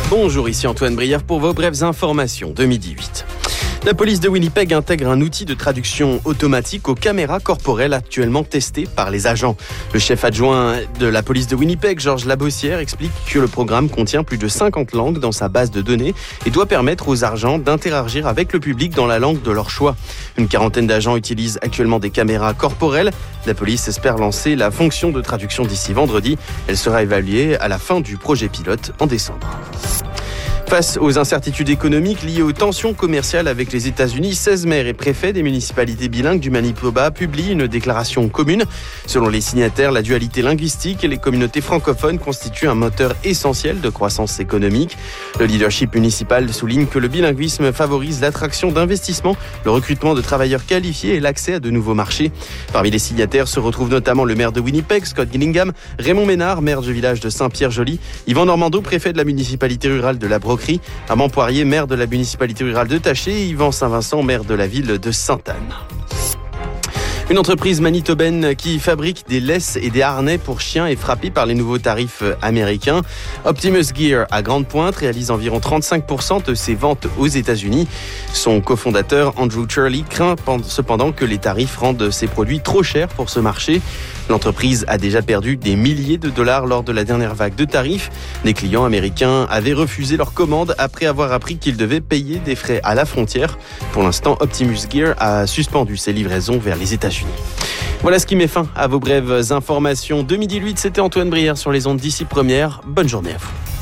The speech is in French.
Bonjour, ici Antoine Brière pour vos brèves informations 2018. La police de Winnipeg intègre un outil de traduction automatique aux caméras corporelles actuellement testées par les agents. Le chef adjoint de la police de Winnipeg, Georges Labossière, explique que le programme contient plus de 50 langues dans sa base de données et doit permettre aux agents d'interagir avec le public dans la langue de leur choix. Une quarantaine d'agents utilisent actuellement des caméras corporelles. La police espère lancer la fonction de traduction d'ici vendredi. Elle sera évaluée à la fin du projet pilote en décembre. Face aux incertitudes économiques liées aux tensions commerciales avec les États-Unis, 16 maires et préfets des municipalités bilingues du Manitoba publient une déclaration commune. Selon les signataires, la dualité linguistique et les communautés francophones constituent un moteur essentiel de croissance économique. Le leadership municipal souligne que le bilinguisme favorise l'attraction d'investissements, le recrutement de travailleurs qualifiés et l'accès à de nouveaux marchés. Parmi les signataires se retrouvent notamment le maire de Winnipeg, Scott Gillingham, Raymond Ménard, maire du village de Saint-Pierre-Joly, Yvan Normando, préfet de la municipalité rurale de la Broquerie, Armand Poirier, maire de la municipalité rurale de Taché, et Yvan Saint-Vincent, maire de la ville de Sainte-Anne. Une entreprise manitobaine qui fabrique des laisses et des harnais pour chiens est frappée par les nouveaux tarifs américains. Optimus Gear à Grande-Pointe réalise environ 35% de ses ventes aux États-Unis. Son cofondateur Andrew Churley craint cependant que les tarifs rendent ses produits trop chers pour ce marché. L'entreprise a déjà perdu des milliers de dollars lors de la dernière vague de tarifs. Des clients américains avaient refusé leurs commandes après avoir appris qu'ils devaient payer des frais à la frontière. Pour l'instant, Optimus Gear a suspendu ses livraisons vers les États-Unis. Voilà ce qui met fin à vos brèves informations 2018. C'était Antoine Brière sur les ondes d'ici Première. Bonne journée à vous.